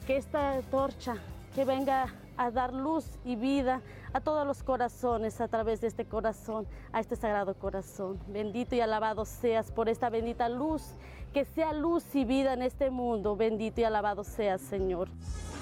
que esta torcha que venga a dar luz y vida a todos los corazones a través de este corazón, a este sagrado corazón. Bendito y alabado seas por esta bendita luz, que sea luz y vida en este mundo. Bendito y alabado seas, Señor.